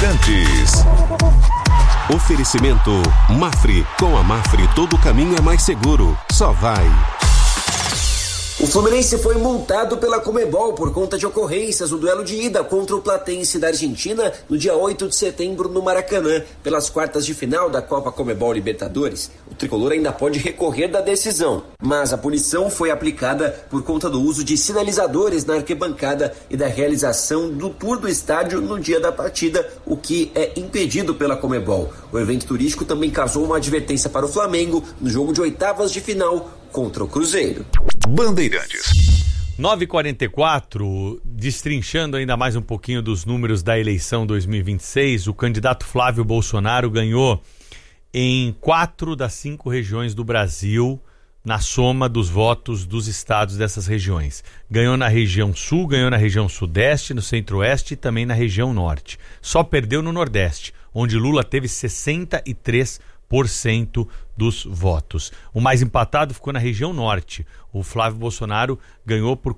Bandeirantes. Oferecimento Mafre. Com a Mafre, todo caminho é mais seguro. Só vai. O Fluminense foi multado pela Conmebol por conta de ocorrências no duelo de ida contra o Platense da Argentina no dia 8 de setembro no Maracanã, pelas quartas de final da Copa Conmebol Libertadores. O tricolor ainda pode recorrer da decisão, mas a punição foi aplicada por conta do uso de sinalizadores na arquibancada e da realização do tour do estádio no dia da partida, o que é impedido pela Conmebol. O evento turístico também causou uma advertência para o Flamengo no jogo de oitavas de final contra o Cruzeiro. Bandeirantes. 9h44, destrinchando ainda mais um pouquinho dos números da eleição 2026, o candidato Flávio Bolsonaro ganhou em 4 das 5 regiões do Brasil, na soma dos votos dos estados dessas regiões. Ganhou na região sul, ganhou na região sudeste, no centro-oeste e também na região norte. Só perdeu no nordeste, onde Lula teve 63% dos votos. O mais empatado ficou na região norte. O Flávio Bolsonaro ganhou por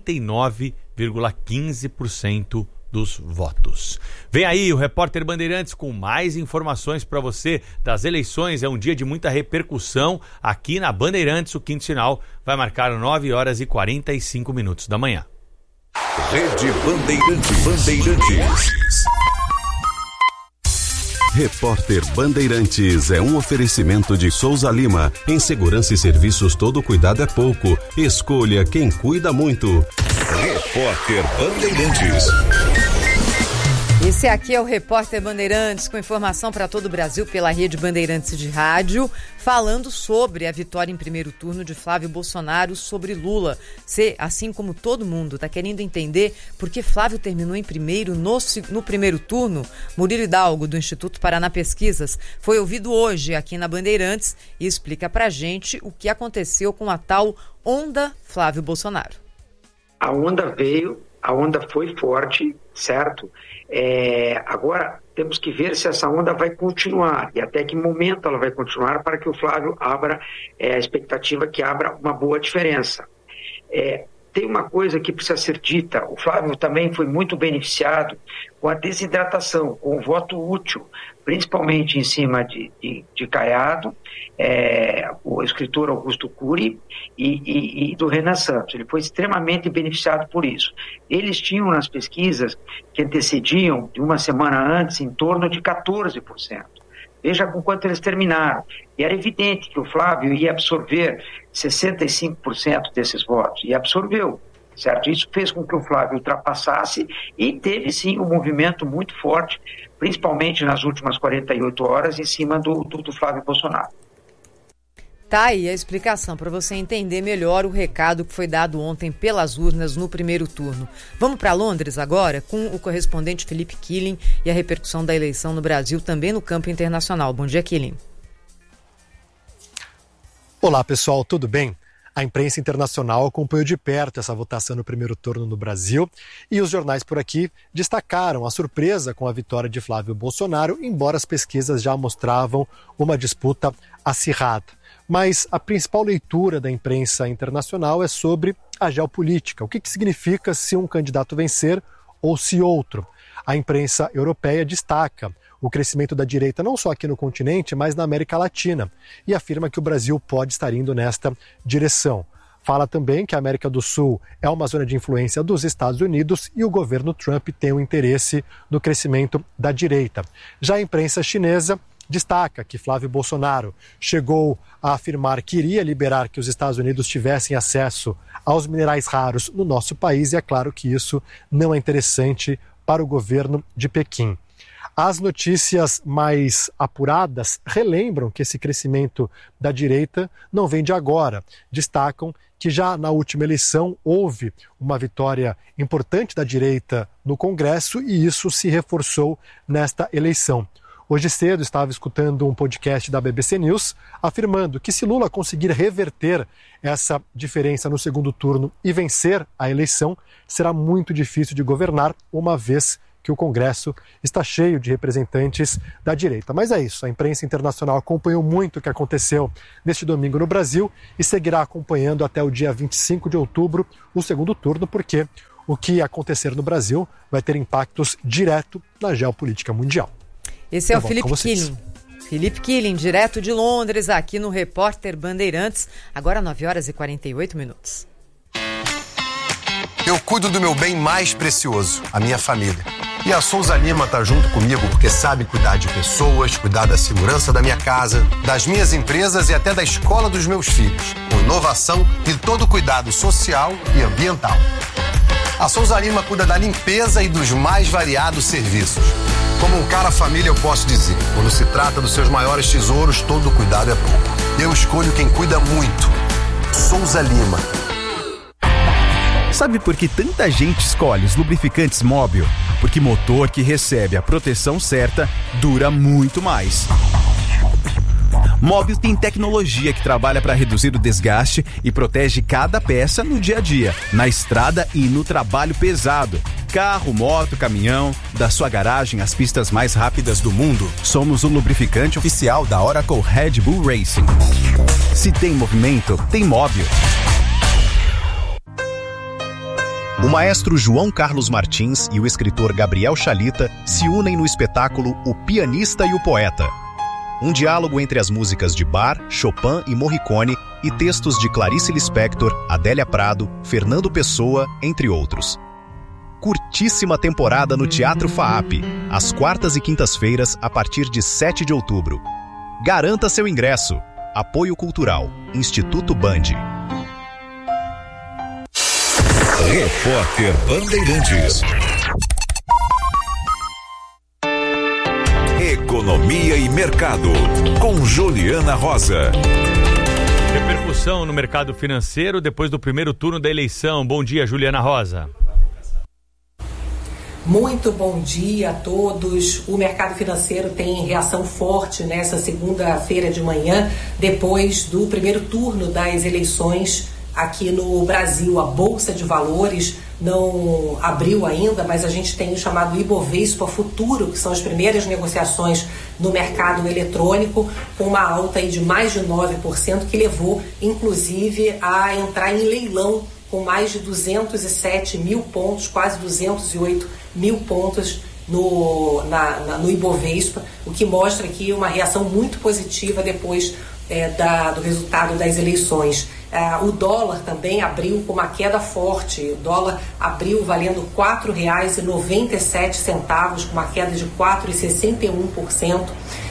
49,15% dos votos. Vem aí o repórter Bandeirantes com mais informações para você das eleições. É um dia de muita repercussão aqui na Bandeirantes. O quinto sinal vai marcar 9h45 da manhã. Rede Bandeirantes. Repórter Bandeirantes é um oferecimento de Souza Lima. Em segurança e serviços, todo cuidado é pouco. Escolha quem cuida muito. Repórter Bandeirantes. Esse aqui é o Repórter Bandeirantes, com informação para todo o Brasil pela Rede Bandeirantes de Rádio, falando sobre a vitória em primeiro turno de Flávio Bolsonaro sobre Lula. Você, assim como todo mundo, está querendo entender por que Flávio terminou em primeiro no primeiro turno? Murilo Hidalgo, do Instituto Paraná Pesquisas, foi ouvido hoje aqui na Bandeirantes e explica para a gente o que aconteceu com a tal onda Flávio Bolsonaro. A onda veio, a onda foi forte, certo? Agora temos que ver se essa onda vai continuar e até que momento ela vai continuar para que o Flávio abra, a expectativa que abra uma boa diferença. Tem uma coisa que precisa ser dita: o Flávio também foi muito beneficiado com a desidratação, com o voto útil, principalmente em cima de Caiado, o escritor Augusto Cury e do Renan Santos. Ele foi extremamente beneficiado por isso. Eles tinham nas pesquisas que antecediam, de uma semana antes, em torno de 14%. Veja com quanto eles terminaram. E era evidente que o Flávio ia absorver 65% desses votos. E absorveu, certo? Isso fez com que o Flávio ultrapassasse e teve, sim, um movimento muito forte, principalmente nas últimas 48 horas, em cima do Flávio Bolsonaro. Tá aí a explicação para você entender melhor o recado que foi dado ontem pelas urnas no primeiro turno. Vamos para Londres agora com o correspondente Felipe Killing e a repercussão da eleição no Brasil também no campo internacional. Bom dia, Killing. Olá, pessoal, tudo bem? A imprensa internacional acompanhou de perto essa votação no primeiro turno no Brasil e os jornais por aqui destacaram a surpresa com a vitória de Flávio Bolsonaro, embora as pesquisas já mostravam uma disputa acirrada. Mas a principal leitura da imprensa internacional é sobre a geopolítica. O que significa se um candidato vencer ou se outro? A imprensa europeia destaca o crescimento da direita não só aqui no continente, mas na América Latina, e afirma que o Brasil pode estar indo nesta direção. Fala também que a América do Sul é uma zona de influência dos Estados Unidos e o governo Trump tem um interesse no crescimento da direita. Já a imprensa chinesa destaca que Flávio Bolsonaro chegou a afirmar que iria liberar que os Estados Unidos tivessem acesso aos minerais raros no nosso país, e é claro que isso não é interessante para o governo de Pequim. As notícias mais apuradas relembram que esse crescimento da direita não vem de agora. Destacam que já na última eleição houve uma vitória importante da direita no Congresso e isso se reforçou nesta eleição. Hoje cedo estava escutando um podcast da BBC News afirmando que se Lula conseguir reverter essa diferença no segundo turno e vencer a eleição, será muito difícil de governar, uma vez que o Congresso está cheio de representantes da direita. Mas é isso, a imprensa internacional acompanhou muito o que aconteceu neste domingo no Brasil e seguirá acompanhando até o dia 25 de outubro o segundo turno, porque o que acontecer no Brasil vai ter impactos diretos na geopolítica mundial. Esse é o Felipe Killing. Felipe Killing, direto de Londres, aqui no Repórter Bandeirantes. Agora 9h48. Eu cuido do meu bem mais precioso, a minha família. E a Souza Lima tá junto comigo porque sabe cuidar de pessoas, cuidar da segurança da minha casa, das minhas empresas e até da escola dos meus filhos, com inovação e todo o cuidado social e ambiental. A Souza Lima cuida da limpeza e dos mais variados serviços. Como um cara família, eu posso dizer, quando se trata dos seus maiores tesouros, todo cuidado é pouco. Eu escolho quem cuida muito. Souza Lima. Sabe por que tanta gente escolhe os lubrificantes Móbil? Porque motor que recebe a proteção certa dura muito mais. Móbil tem tecnologia que trabalha para reduzir o desgaste e protege cada peça no dia a dia, na estrada e no trabalho pesado. Carro, moto, caminhão, da sua garagem às pistas mais rápidas do mundo. Somos o lubrificante oficial da Oracle Red Bull Racing. Se tem movimento, tem Móbil. O maestro João Carlos Martins e o escritor Gabriel Chalita se unem no espetáculo O Pianista e o Poeta. Um diálogo entre as músicas de Bach, Chopin e Morricone e textos de Clarice Lispector, Adélia Prado, Fernando Pessoa, entre outros. Curtíssima temporada no Teatro FAAP, às quartas e quintas-feiras, a partir de 7 de outubro. Garanta seu ingresso. Apoio Cultural, Instituto Band. Repórter Bandeirantes. Economia e Mercado, com Juliana Rosa. Repercussão no mercado financeiro depois do primeiro turno da eleição. Bom dia, Juliana Rosa. Muito bom dia a todos. O mercado financeiro tem reação forte nessa segunda-feira de manhã, depois do primeiro turno das eleições aqui no Brasil. A Bolsa de Valores não abriu ainda, mas a gente tem o chamado Ibovespa Futuro, que são as primeiras negociações no mercado eletrônico, com uma alta aí de mais de 9%, que levou, inclusive, a entrar em leilão com mais de 207 mil pontos, quase 208 mil pontos no Ibovespa, o que mostra aqui uma reação muito positiva depois do resultado das eleições. O dólar também abriu com uma queda forte. O dólar abriu valendo R$ 4,97, com uma queda de 4,61%.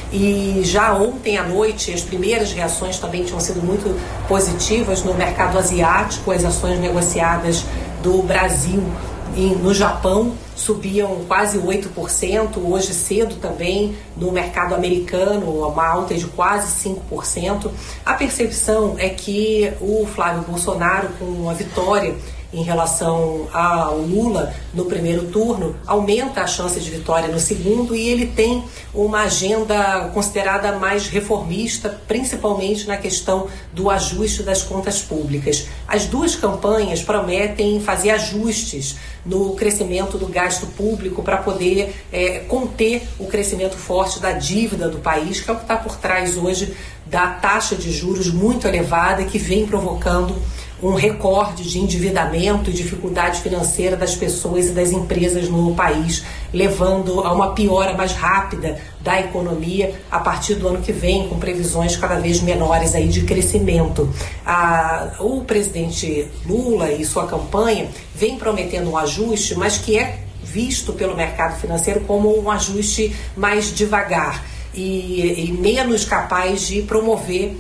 E já ontem à noite, as primeiras reações também tinham sido muito positivas no mercado asiático. As ações negociadas do Brasil e no Japão subiam quase 8%, hoje cedo também no mercado americano, uma alta de quase 5%. A percepção é que o Flávio Bolsonaro, com a vitória em relação ao Lula no primeiro turno, aumenta a chance de vitória no segundo, e ele tem uma agenda considerada mais reformista, principalmente na questão do ajuste das contas públicas. As duas campanhas prometem fazer ajustes no crescimento do gasto público para poder conter o crescimento forte da dívida do país, que é o que está por trás hoje da taxa de juros muito elevada, que vem provocando um recorde de endividamento e dificuldade financeira das pessoas e das empresas no país, levando a uma piora mais rápida da economia a partir do ano que vem, com previsões cada vez menores aí de crescimento. O presidente Lula e sua campanha vem prometendo um ajuste, mas que é visto pelo mercado financeiro como um ajuste mais devagar e menos capaz de promover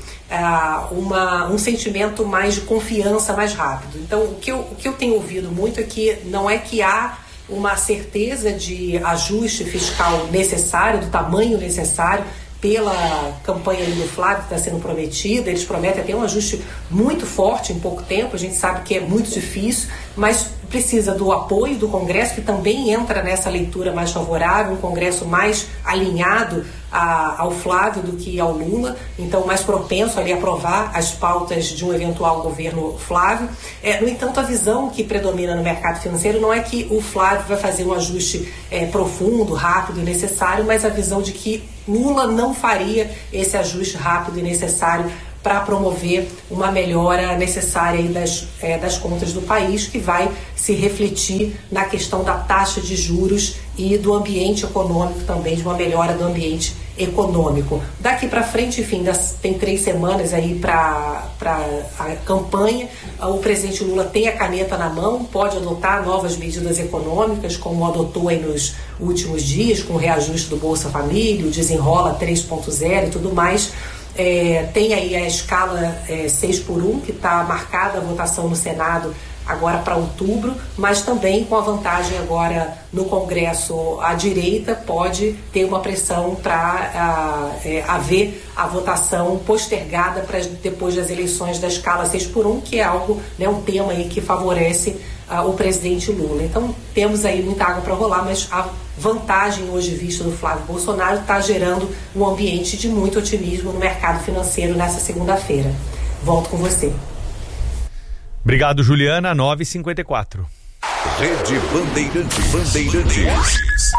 um sentimento mais de confiança mais rápido. Então, o que eu tenho ouvido muito é que não é que há uma certeza de ajuste fiscal necessário, do tamanho necessário, pela campanha do Flávio que está sendo prometida. Eles prometem até um ajuste muito forte em pouco tempo, a gente sabe que é muito difícil, mas precisa do apoio do Congresso, que também entra nessa leitura mais favorável, um Congresso mais alinhado ao Flávio do que ao Lula, então mais propenso ali a aprovar as pautas de um eventual governo Flávio. No entanto, a visão que predomina no mercado financeiro não é que o Flávio vai fazer um ajuste profundo, rápido e necessário, mas a visão de que Lula não faria esse ajuste rápido e necessário para promover uma melhora necessária aí das contas do país, que vai se refletir na questão da taxa de juros e do ambiente econômico também, de uma melhora do ambiente econômico. Daqui para frente, enfim, tem 3 semanas aí para a campanha. O presidente Lula tem a caneta na mão, pode adotar novas medidas econômicas, como adotou aí nos últimos dias, com o reajuste do Bolsa Família, o Desenrola 3.0 e tudo mais. Tem aí a escala 6x1, que está marcada a votação no Senado agora para outubro, mas também com a vantagem agora no Congresso, a direita pode ter uma pressão para haver a votação postergada para depois das eleições da escala 6x1, que é algo, né, um tema aí que favorece o presidente Lula. Então temos aí muita água para rolar, mas a vantagem hoje vista do Flávio Bolsonaro está gerando um ambiente de muito otimismo no mercado financeiro nessa segunda-feira. Volto com você. Obrigado, Juliana. 9h54. Rede Bandeirantes.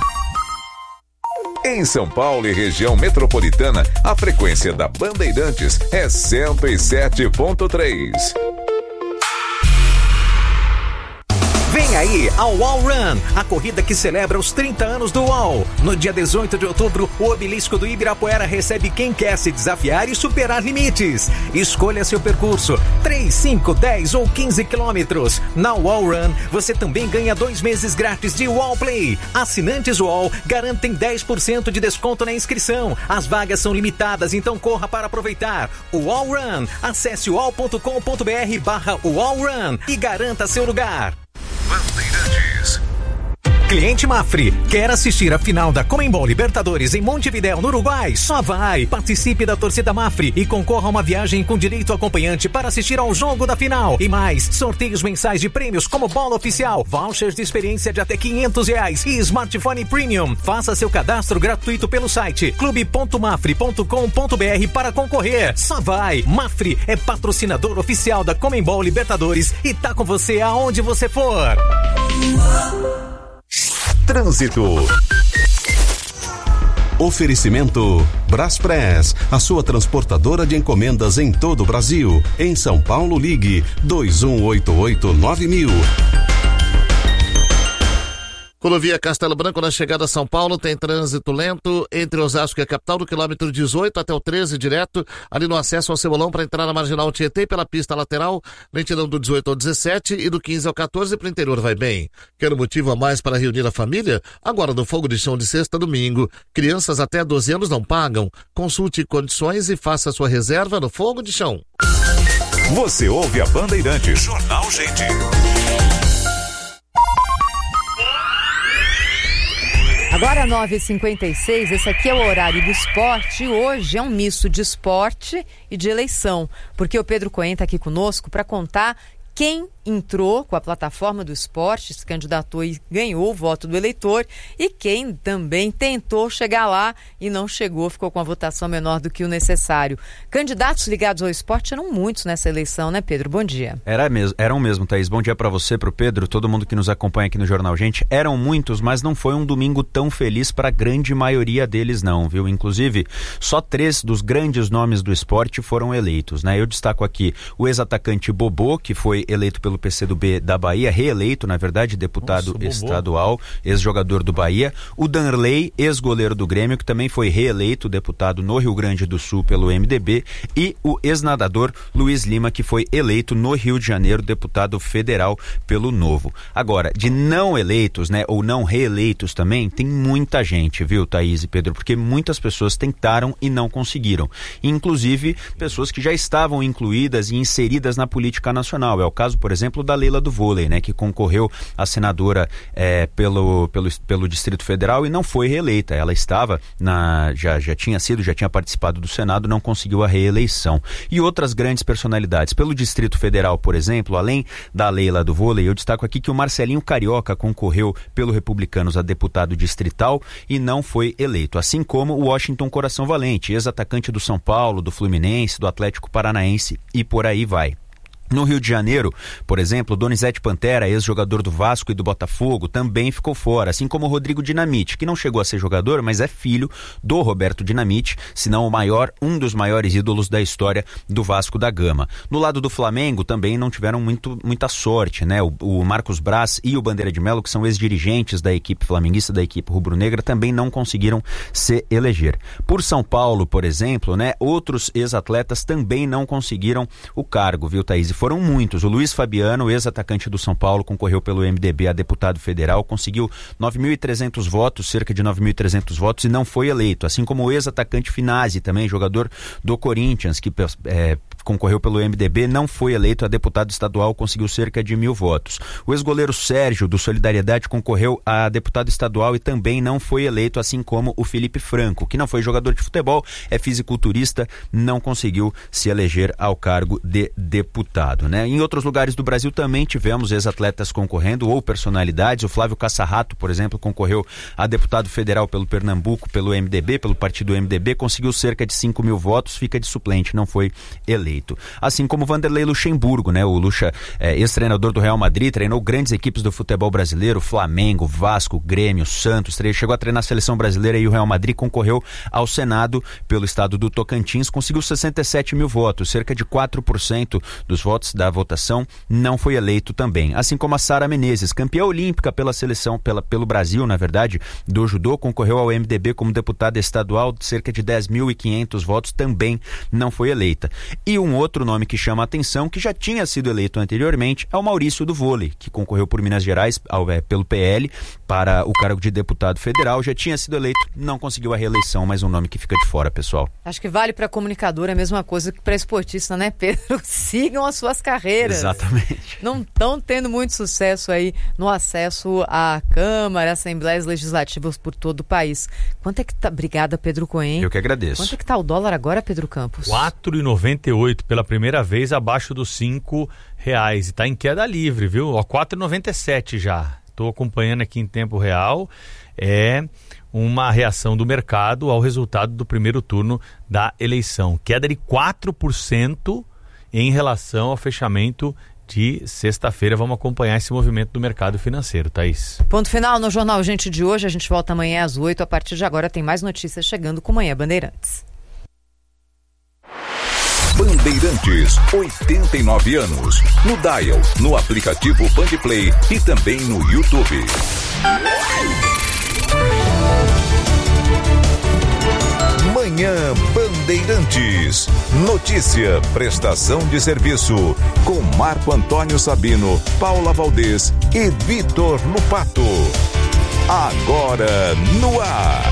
Em São Paulo e região metropolitana, a frequência da Bandeirantes é 107.3. Vem aí a UOL Run, a corrida que celebra os 30 anos do UOL. No dia 18 de outubro, o obelisco do Ibirapuera recebe quem quer se desafiar e superar limites. Escolha seu percurso, 3, 5, 10 ou 15 quilômetros. Na UOL Run, você também ganha 2 meses grátis de UOL Play. Assinantes UOL garantem 10% de desconto na inscrição. As vagas são limitadas, então corra para aproveitar. UOL Run, acesse uol.com.br/UOL Run e garanta seu lugar. Bandeirantes. Cliente Mafre, quer assistir a final da Conmebol Libertadores em Montevidéu, no Uruguai? Só vai! Participe da torcida Mafre e concorra a uma viagem com direito acompanhante para assistir ao jogo da final. E mais, sorteios mensais de prêmios como bola oficial, vouchers de experiência de até R$500 e smartphone premium. Faça seu cadastro gratuito pelo site clube.mafre.com.br para concorrer. Só vai! Mafre é patrocinador oficial da Conmebol Libertadores e tá com você aonde você for. Trânsito. Oferecimento Braspress, a sua transportadora de encomendas em todo o Brasil. Em São Paulo, ligue 2188-9000. Rodovia Castelo Branco, na chegada a São Paulo, tem trânsito lento entre Osasco e a capital, do quilômetro 18 até o 13 direto, ali no acesso ao Cebolão para entrar na Marginal Tietê pela pista lateral, lentidão do 18 ao 17 e do 15 ao 14 para o interior vai bem. Quer um motivo a mais para reunir a família? Agora no Fogo de Chão de sexta a domingo. Crianças até 12 anos não pagam. Consulte condições e faça sua reserva no Fogo de Chão. Você ouve a Bandeirantes. Jornal Gente. Agora 9h56, esse aqui é o horário do esporte e hoje é um misto de esporte e de eleição, porque o Pedro Cohen está aqui conosco para contar quem entrou com a plataforma do esporte, se candidatou e ganhou o voto do eleitor, e quem também tentou chegar lá e não chegou, ficou com a votação menor do que o necessário. Candidatos ligados ao esporte eram muitos nessa eleição, né, Pedro? Bom dia. Eram mesmo, Thaís. Bom dia para você, para o Pedro, todo mundo que nos acompanha aqui no Jornal Gente. Eram muitos, mas não foi um domingo tão feliz para a grande maioria deles não, viu? Inclusive, só 3 dos grandes nomes do esporte foram eleitos, né? Eu destaco aqui o ex-atacante Bobô, que foi eleito pelo PCdoB da Bahia, reeleito, na verdade, deputado estadual, ex-jogador do Bahia. O Danley, ex-goleiro do Grêmio, que também foi reeleito deputado no Rio Grande do Sul pelo MDB. E o ex-nadador Luiz Lima, que foi eleito no Rio de Janeiro, deputado federal pelo Novo. Agora, de não eleitos, né, ou não reeleitos também, tem muita gente, viu, Thaís e Pedro? Porque muitas pessoas tentaram e não conseguiram. Inclusive, pessoas que já estavam incluídas e inseridas na política nacional. É o caso, por exemplo, da Leila do Vôlei, né, que concorreu a senadora pelo Distrito Federal e não foi reeleita. Ela estava já tinha participado do Senado, não conseguiu a reeleição. E outras grandes personalidades. Pelo Distrito Federal, por exemplo, além da Leila do Vôlei, eu destaco aqui que o Marcelinho Carioca concorreu pelo Republicanos a deputado distrital e não foi eleito. Assim como o Washington Coração Valente, ex-atacante do São Paulo, do Fluminense, do Atlético Paranaense e por aí vai. No Rio de Janeiro, por exemplo, Donizete Pantera, ex-jogador do Vasco e do Botafogo, também ficou fora, assim como o Rodrigo Dinamite, que não chegou a ser jogador, mas é filho do Roberto Dinamite, se não um dos maiores ídolos da história do Vasco da Gama. No lado do Flamengo também não tiveram muita sorte, né? O Marcos Braz e o Bandeira de Melo, que são ex-dirigentes da equipe flamenguista, da equipe rubro-negra, também não conseguiram se eleger. Por São Paulo, por exemplo, né? Outros ex-atletas também não conseguiram o cargo, viu, Thaís? Foram muitos. O Luiz Fabiano, ex-atacante do São Paulo, concorreu pelo MDB a deputado federal, conseguiu 9.300 votos, cerca de 9.300 votos, e não foi eleito. Assim como o ex-atacante Finazzi, também jogador do Corinthians, que concorreu pelo MDB, não foi eleito a deputado estadual, conseguiu cerca de 1.000 votos. O ex-goleiro Sérgio, do Solidariedade, concorreu a deputado estadual e também não foi eleito, assim como o Felipe Franco, que não foi jogador de futebol, é fisiculturista, não conseguiu se eleger ao cargo de deputado, né? Em outros lugares do Brasil também tivemos ex-atletas concorrendo ou personalidades. O Flávio Cassarrato, por exemplo, concorreu a deputado federal pelo Pernambuco, pelo MDB, pelo partido MDB, conseguiu cerca de 5.000 votos, fica de suplente, não foi eleito. Assim como Vanderlei Luxemburgo, né? O Luxa, ex-treinador do Real Madrid, treinou grandes equipes do futebol brasileiro, Flamengo, Vasco, Grêmio, Santos, chegou a treinar a seleção brasileira e o Real Madrid, concorreu ao Senado pelo estado do Tocantins, conseguiu 67.000 votos, cerca de 4% dos votos da votação, não foi eleito também. Assim como a Sara Menezes, campeã olímpica pela seleção, pelo Brasil, na verdade, do judô, concorreu ao MDB como deputada estadual, cerca de 10.500 votos, também não foi eleita. E um outro nome que chama a atenção, que já tinha sido eleito anteriormente, é o Maurício do Vôlei, que concorreu por Minas Gerais, pelo PL, para o cargo de deputado federal, já tinha sido eleito, não conseguiu a reeleição, mas um nome que fica de fora, pessoal. Acho que vale para comunicador a mesma coisa que para esportista, né, Pedro? Sigam as suas carreiras. Exatamente. Não estão tendo muito sucesso aí no acesso à Câmara, Assembleias Legislativas por todo o país. Quanto é que tá? Obrigada, Pedro Cohen. Eu que agradeço. Quanto é que tá o dólar agora, Pedro Campos? 4,98, pela primeira vez abaixo dos R$5. E está em queda livre, viu? 4,97 já. Estou acompanhando aqui em tempo real. É uma reação do mercado ao resultado do primeiro turno da eleição. Queda de 4% em relação ao fechamento de sexta-feira. Vamos acompanhar esse movimento do mercado financeiro, Thaís. Ponto final no Jornal Gente de hoje. A gente volta amanhã às 8. A partir de agora tem mais notícias chegando com Manhã Bandeirantes. Bandeirantes, 89 anos. No Dial, no aplicativo Bandplay e também no YouTube. Manhã Bandeirantes. Notícia, prestação de serviço. Com Marco Antônio Sabino, Paula Valdez e Vitor Lupato. Agora no ar.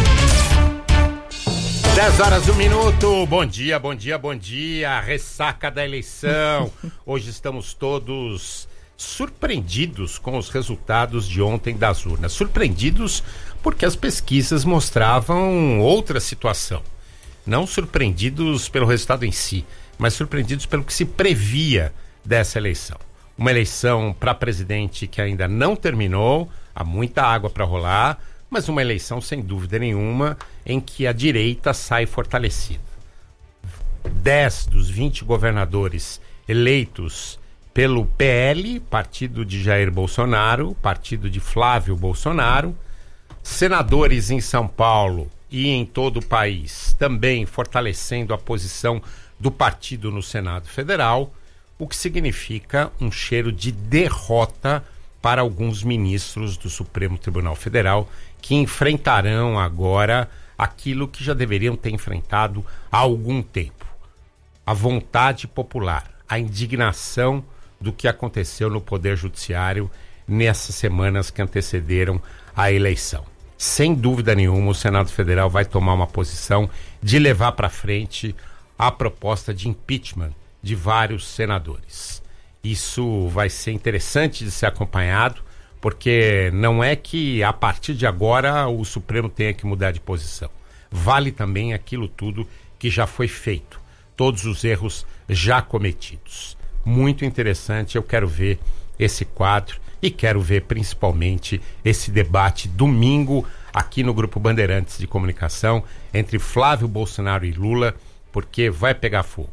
10h01. Bom dia, bom dia, bom dia. Ressaca da eleição. Hoje estamos todos surpreendidos com os resultados de ontem das urnas. Surpreendidos porque as pesquisas mostravam outra situação. Não surpreendidos pelo resultado em si, mas surpreendidos pelo que se previa dessa eleição. Uma eleição para presidente que ainda não terminou, há muita água para rolar, mas uma eleição sem dúvida nenhuma em que a direita sai fortalecida. 10 dos 20 governadores eleitos pelo PL, partido de Jair Bolsonaro, partido de Flávio Bolsonaro, senadores em São Paulo e em todo o país, também fortalecendo a posição do partido no Senado Federal, o que significa um cheiro de derrota para alguns ministros do Supremo Tribunal Federal que enfrentarão agora aquilo que já deveriam ter enfrentado há algum tempo. A vontade popular, a indignação do que aconteceu no Poder Judiciário nessas semanas que antecederam a eleição. Sem dúvida nenhuma, o Senado Federal vai tomar uma posição de levar para frente a proposta de impeachment de vários senadores. Isso vai ser interessante de ser acompanhado, porque não é que a partir de agora o Supremo tenha que mudar de posição. Vale também aquilo tudo que já foi feito, todos os erros já cometidos. Muito interessante, eu quero ver esse quadro e quero ver principalmente esse debate domingo aqui no Grupo Bandeirantes de Comunicação entre Flávio Bolsonaro e Lula, porque vai pegar fogo.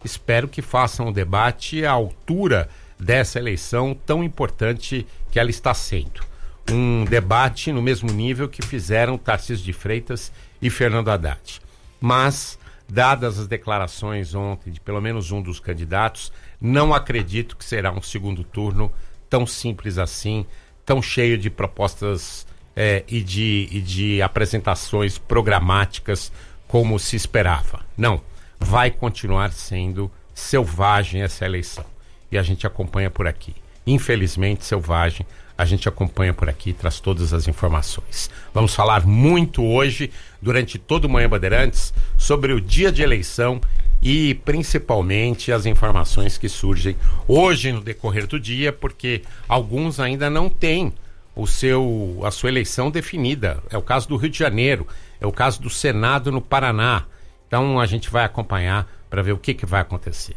espero que façam um debate à altura dessa eleição tão importante que ela está sendo. Um debate no mesmo nível que fizeram Tarcísio de Freitas e Fernando Haddad. Mas, dadas as declarações ontem de pelo menos um dos candidatos, não acredito que será um segundo turno tão simples assim, tão cheio de propostas e de apresentações programáticas como se esperava. Não, vai continuar sendo selvagem essa eleição. E a gente acompanha por aqui. Infelizmente, selvagem, a gente acompanha por aqui e traz todas as informações. Vamos falar muito hoje, durante todo o Manhã Bandeirantes, sobre o dia de eleição e principalmente as informações que surgem hoje no decorrer do dia, porque alguns ainda não têm a sua eleição definida. É o caso do Rio de Janeiro, é o caso do Senado no Paraná. Então a gente vai acompanhar para ver o que vai acontecer.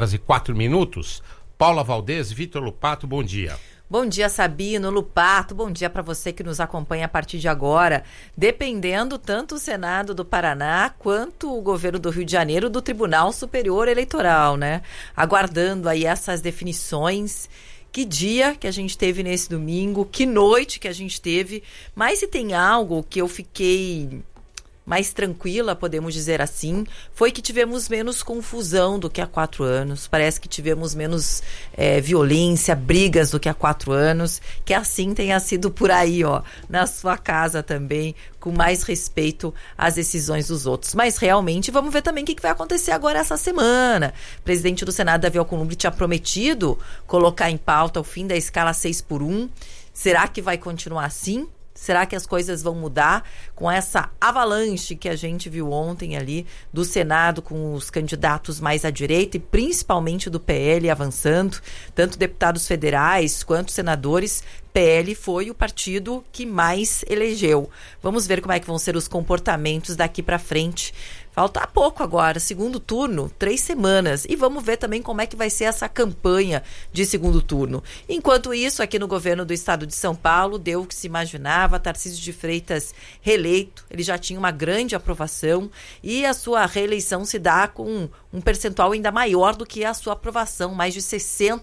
10h04. Paula Valdez, Vitor Lupato, bom dia. Bom dia, Sabino, Lupato, bom dia para você que nos acompanha a partir de agora. Dependendo tanto o Senado do Paraná quanto o governo do Rio de Janeiro do Tribunal Superior Eleitoral, né? Aguardando aí essas definições. Que dia que a gente teve nesse domingo, que noite que a gente teve, mas se tem algo que eu fiquei mais tranquila, podemos dizer assim, foi que tivemos menos confusão do que há 4 anos. Parece que tivemos menos violência, brigas do que há 4 anos. Que assim tenha sido por aí, ó, na sua casa também, com mais respeito às decisões dos outros. Mas realmente, vamos ver também o que vai acontecer agora essa semana. O presidente do Senado, Davi Alcolumbre, tinha prometido colocar em pauta o fim da escala 6x1. Será que vai continuar assim? Será que as coisas vão mudar com essa avalanche que a gente viu ontem ali do Senado, com os candidatos mais à direita e principalmente do PL avançando, tanto deputados federais quanto senadores? PL foi o partido que mais elegeu. Vamos ver como é que vão ser os comportamentos daqui para frente. Falta pouco agora, segundo turno, 3 semanas. E vamos ver também como é que vai ser essa campanha de segundo turno. Enquanto isso, aqui no governo do estado de São Paulo, deu o que se imaginava. Tarcísio de Freitas reeleito, ele já tinha uma grande aprovação e a sua reeleição se dá com um percentual ainda maior do que a sua aprovação, mais de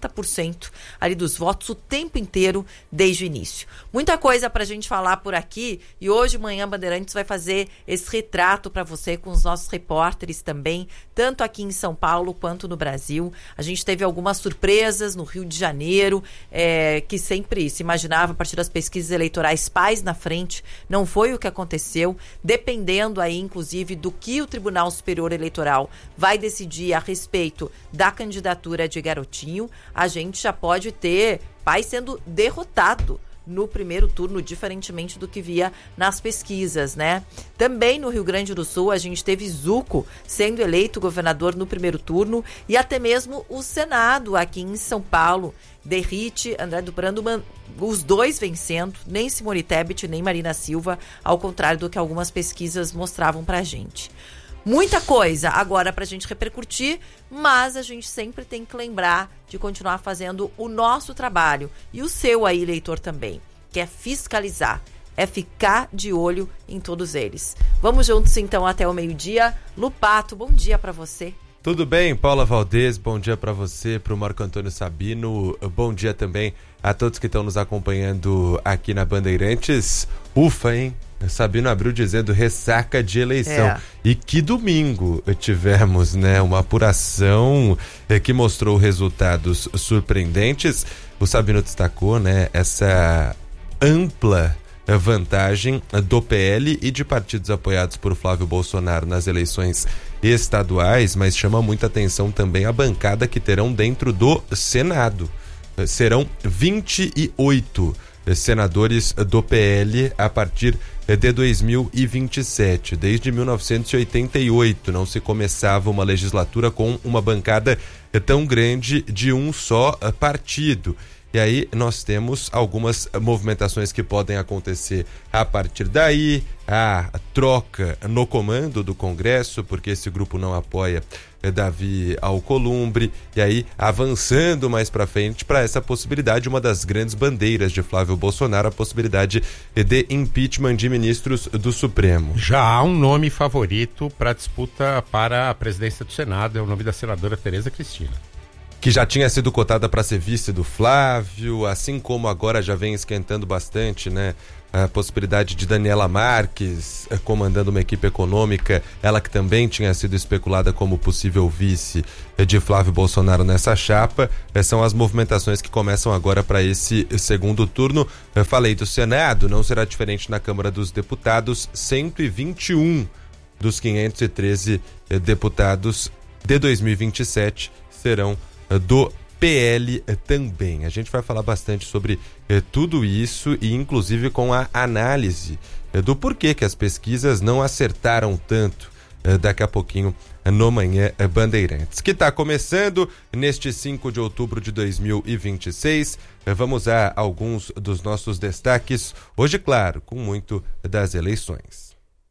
60% ali dos votos o tempo inteiro desde o início. Muita coisa para a gente falar por aqui e hoje Manhã Bandeirantes vai fazer esse retrato para você com os nossos repórteres também, tanto aqui em São Paulo quanto no Brasil. A gente teve algumas surpresas no Rio de Janeiro, que sempre se imaginava a partir das pesquisas eleitorais paz na frente, não foi o que aconteceu, dependendo aí inclusive do que o Tribunal Superior Eleitoral vai decidir a respeito da candidatura de Garotinho, a gente já pode ter pai sendo derrotado no primeiro turno, diferentemente do que via nas pesquisas, né? Também no Rio Grande do Sul, a gente teve Zuco sendo eleito governador no primeiro turno e até mesmo o Senado aqui em São Paulo. Derrite, André do Brandoman, os dois vencendo, nem Simone Tebet, nem Marina Silva, ao contrário do que algumas pesquisas mostravam pra gente. Muita coisa agora pra gente repercutir, mas a gente sempre tem que lembrar de continuar fazendo o nosso trabalho e o seu aí, leitor, também, que é fiscalizar, é ficar de olho em todos eles. Vamos juntos então até o meio-dia. Lupato, bom dia pra você. Tudo bem, Paula Valdez, bom dia para você, para o Marco Antônio Sabino, bom dia também a todos que estão nos acompanhando aqui na Bandeirantes. Ufa, hein? Sabino abriu dizendo ressaca de eleição. E que domingo tivemos, né? Uma apuração que mostrou resultados surpreendentes. O Sabino destacou, né? Essa ampla vantagem do PL e de partidos apoiados por Flávio Bolsonaro nas eleições estaduais, mas chama muita atenção também a bancada que terão dentro do Senado. Serão 28 senadores do PL a partir de 2027. Desde 1988 não se começava uma legislatura com uma bancada tão grande de um só partido. E E aí nós temos algumas movimentações que podem acontecer a partir daí, a troca no comando do Congresso, porque esse grupo não apoia Davi Alcolumbre, e aí avançando mais para frente para essa possibilidade, uma das grandes bandeiras de Flávio Bolsonaro, a possibilidade de impeachment de ministros do Supremo. Já há um nome favorito para disputa para a presidência do Senado, é o nome da senadora Tereza Cristina. Que já tinha sido cotada para ser vice do Flávio, assim como agora já vem esquentando bastante, né? A possibilidade de Daniela Marques comandando uma equipe econômica, ela que também tinha sido especulada como possível vice de Flávio Bolsonaro nessa chapa. São as movimentações que começam agora para esse segundo turno. Eu falei do Senado, não será diferente na Câmara dos Deputados. 121 dos 513 deputados de 2027 serão do PL também. A gente vai falar bastante sobre tudo isso e inclusive com a análise do porquê que as pesquisas não acertaram tanto daqui a pouquinho no Manhã Bandeirantes, que está começando neste 5 de outubro de 2026. Vamos a alguns dos nossos destaques, hoje, claro, com muito das eleições.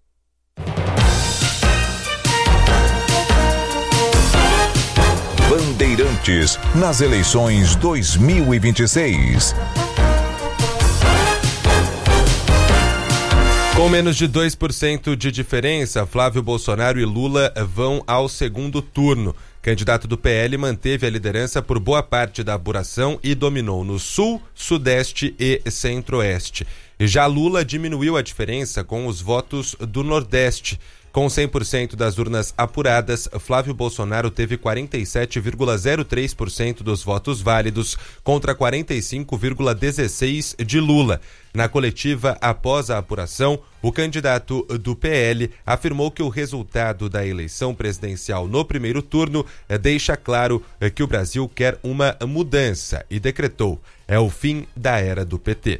Bandeirantes nas eleições 2026. Com menos de 2% de diferença, Flávio Bolsonaro e Lula vão ao segundo turno. Candidato do PL manteve a liderança por boa parte da apuração e dominou no Sul, Sudeste e Centro-Oeste. Já Lula diminuiu a diferença com os votos do Nordeste. Com 100% das urnas apuradas, Flávio Bolsonaro teve 47,03% dos votos válidos contra 45,16% de Lula. Na coletiva após a apuração, o candidato do PL afirmou que o resultado da eleição presidencial no primeiro turno deixa claro que o Brasil quer uma mudança e decretou: é o fim da era do PT.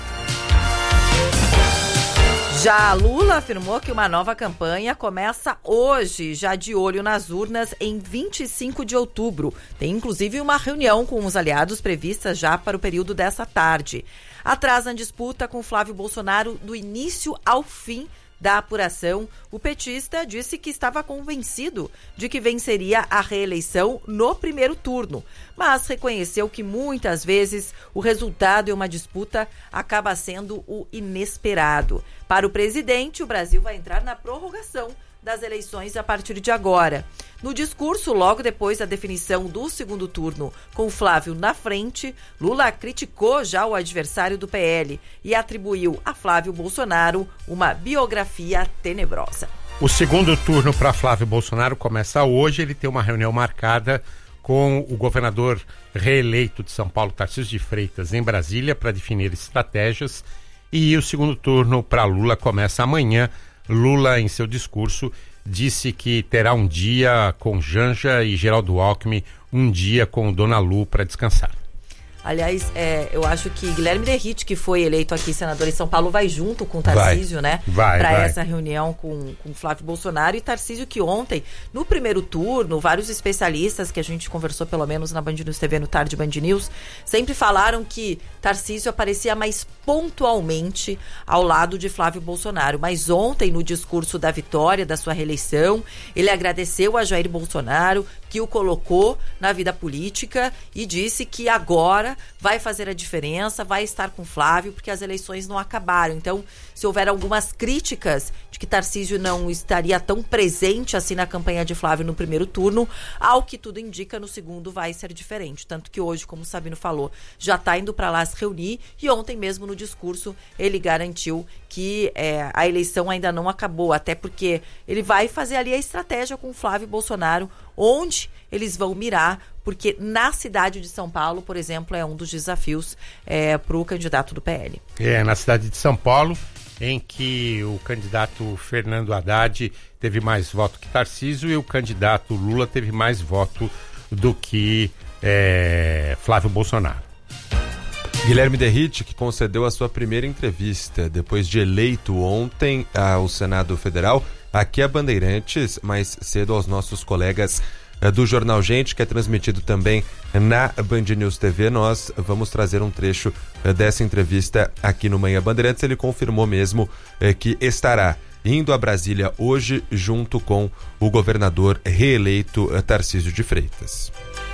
Já Lula afirmou que uma nova campanha começa hoje, já de olho nas urnas, em 25 de outubro. Tem inclusive uma reunião com os aliados prevista já para o período dessa tarde. Atrás na disputa com Flávio Bolsonaro do início ao fim da apuração, o petista disse que estava convencido de que venceria a reeleição no primeiro turno, mas reconheceu que muitas vezes o resultado em uma disputa acaba sendo o inesperado. Para o presidente, o Brasil vai entrar na prorrogação das eleições a partir de agora. No discurso, logo depois da definição do segundo turno, com Flávio na frente, Lula criticou já o adversário do PL e atribuiu a Flávio Bolsonaro uma biografia tenebrosa. O segundo turno para Flávio Bolsonaro começa hoje. Ele tem uma reunião marcada com o governador reeleito de São Paulo, Tarcísio de Freitas, em Brasília, para definir estratégias. E o segundo turno para Lula começa amanhã. Lula, em seu discurso, disse que terá um dia com Janja e Geraldo Alckmin, um dia com Dona Lu para descansar. Aliás, eu acho que Guilherme Derrite, que foi eleito aqui senador em São Paulo, vai junto com o Tarcísio, né? Para essa reunião com Flávio Bolsonaro. E Tarcísio, que ontem, no primeiro turno, vários especialistas que a gente conversou pelo menos na Band News TV, no Tarde Band News, sempre falaram que Tarcísio aparecia mais pontualmente ao lado de Flávio Bolsonaro. Mas ontem, no discurso da vitória da sua reeleição, ele agradeceu a Jair Bolsonaro, que o colocou na vida política, e disse que agora vai fazer a diferença, vai estar com Flávio, porque as eleições não acabaram. Então, se houver algumas críticas de que Tarcísio não estaria tão presente assim na campanha de Flávio no primeiro turno, ao que tudo indica, no segundo vai ser diferente. Tanto que hoje, como o Sabino falou, já está indo para lá se reunir, e ontem mesmo no discurso ele garantiu que a eleição ainda não acabou, até porque ele vai fazer ali a estratégia com o Flávio Bolsonaro, onde eles vão mirar, porque na cidade de São Paulo, por exemplo, é um dos desafios para o candidato do PL. Na cidade de São Paulo, em que o candidato Fernando Haddad teve mais voto que Tarcísio e o candidato Lula teve mais voto do que Flávio Bolsonaro. Guilherme Derrite, que concedeu a sua primeira entrevista depois de eleito ontem ao Senado Federal, aqui a Bandeirantes, mais cedo aos nossos colegas do Jornal Gente, que é transmitido também na Band News TV. Nós vamos trazer um trecho dessa entrevista aqui no Manhã Bandeirantes. Ele confirmou mesmo que estará indo a Brasília hoje junto com o governador reeleito Tarcísio de Freitas.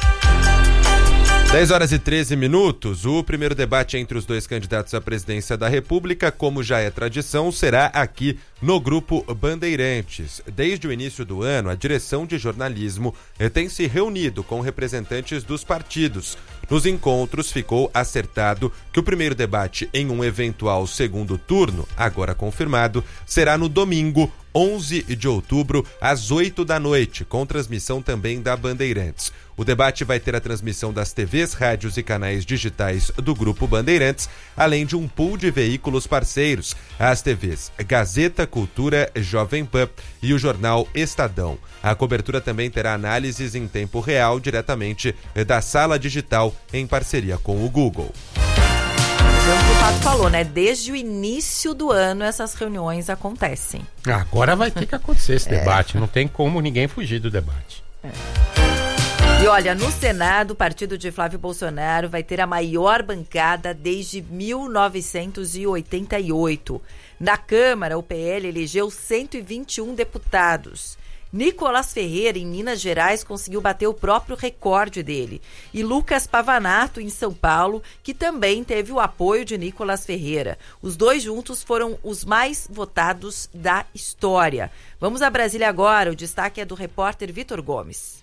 10h13. O primeiro debate entre os dois candidatos à presidência da República, como já é tradição, será aqui no Grupo Bandeirantes. Desde o início do ano, a direção de jornalismo tem se reunido com representantes dos partidos. Nos encontros, ficou acertado que o primeiro debate em um eventual segundo turno, agora confirmado, será no domingo, 11 de outubro, às 8 da noite, com transmissão também da Bandeirantes. O debate vai ter a transmissão das TVs, rádios e canais digitais do Grupo Bandeirantes, além de um pool de veículos parceiros, as TVs Gazeta, Cultura, Jovem Pan e o jornal Estadão. A cobertura também terá análises em tempo real, diretamente da sala digital, em parceria com o Google. O Pato falou, né? Desde o início do ano essas reuniões acontecem. Agora vai ter que acontecer esse debate. Não tem como ninguém fugir do debate. E olha, no Senado, o partido de Flávio Bolsonaro vai ter a maior bancada desde 1988. Na Câmara, o PL elegeu 121 deputados. Nicolás Ferreira, em Minas Gerais, conseguiu bater o próprio recorde dele. E Lucas Pavanato, em São Paulo, que também teve o apoio de Nicolás Ferreira. Os dois juntos foram os mais votados da história. Vamos a Brasília agora. O destaque é do repórter Vitor Gomes.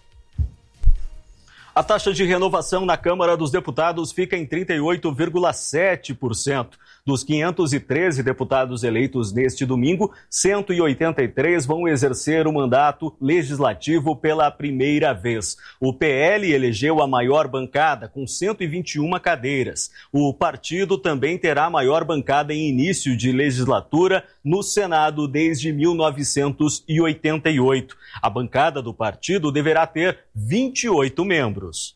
A taxa de renovação na Câmara dos Deputados fica em 38,7%. Dos 513 deputados eleitos neste domingo, 183 vão exercer o mandato legislativo pela primeira vez. O PL elegeu a maior bancada, com 121 cadeiras. O partido também terá a maior bancada em início de legislatura no Senado desde 1988. A bancada do partido deverá ter 28 membros.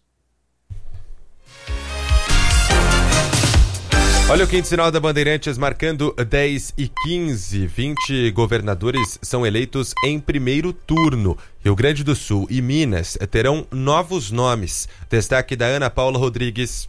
Olha o quinto sinal da Bandeirantes marcando 10h15. 20 governadores são eleitos em primeiro turno. Rio Grande do Sul e Minas terão novos nomes. Destaque da Ana Paula Rodrigues.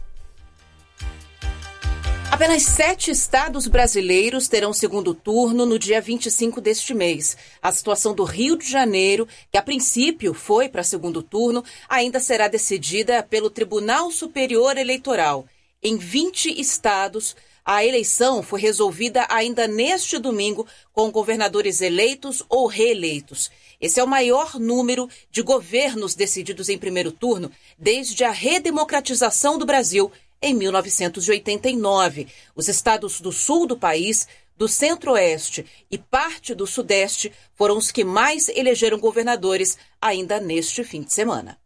Apenas 7 estados brasileiros terão segundo turno no dia 25 deste mês. A situação do Rio de Janeiro, que a princípio foi para segundo turno, ainda será decidida pelo Tribunal Superior Eleitoral. Em 20 estados, a eleição foi resolvida ainda neste domingo com governadores eleitos ou reeleitos. Esse é o maior número de governos decididos em primeiro turno desde a redemocratização do Brasil em 1989. Os estados do sul do país, do centro-oeste e parte do sudeste foram os que mais elegeram governadores ainda neste fim de semana.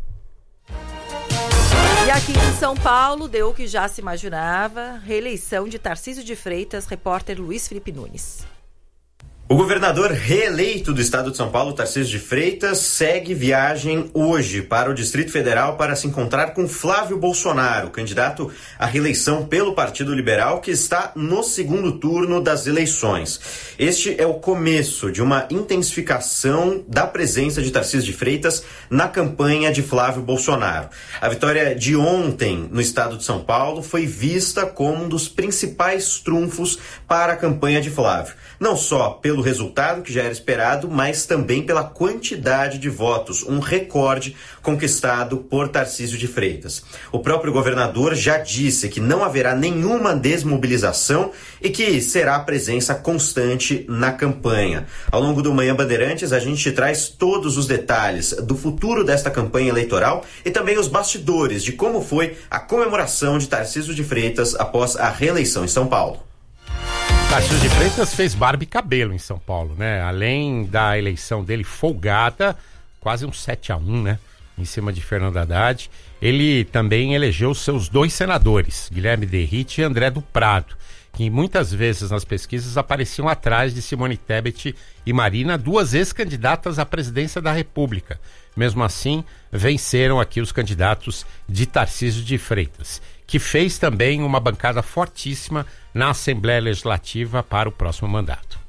E aqui em São Paulo, deu o que já se imaginava, reeleição de Tarcísio de Freitas, repórter Luiz Felipe Nunes. O governador reeleito do estado de São Paulo, Tarcísio de Freitas, segue viagem hoje para o Distrito Federal para se encontrar com Flávio Bolsonaro, candidato à reeleição pelo Partido Liberal, que está no segundo turno das eleições. Este é o começo de uma intensificação da presença de Tarcísio de Freitas na campanha de Flávio Bolsonaro. A vitória de ontem no estado de São Paulo foi vista como um dos principais trunfos para a campanha de Flávio. Não só pelo resultado que já era esperado, mas também pela quantidade de votos, um recorde conquistado por Tarcísio de Freitas. O próprio governador já disse que não haverá nenhuma desmobilização e que será presença constante na campanha. Ao longo do Manhã Bandeirantes, a gente traz todos os detalhes do futuro desta campanha eleitoral e também os bastidores de como foi a comemoração de Tarcísio de Freitas após a reeleição em São Paulo. Tarcísio de Freitas fez barba e cabelo em São Paulo, né? Além da eleição dele folgada, quase um 7-1, né? Em cima de Fernando Haddad. Ele também elegeu seus 2 senadores, Guilherme Derrite e André do Prado, que muitas vezes nas pesquisas apareciam atrás de Simone Tebet e Marina, 2 ex-candidatas à presidência da República. Mesmo assim, venceram aqui os candidatos de Tarcísio de Freitas, que fez também uma bancada fortíssima na Assembleia Legislativa para o próximo mandato.